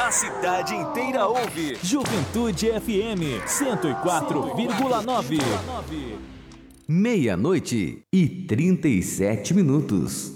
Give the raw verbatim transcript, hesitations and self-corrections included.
A cidade inteira ouve. Juventude F M cento e quatro vírgula nove. Meia-noite e trinta e sete minutos.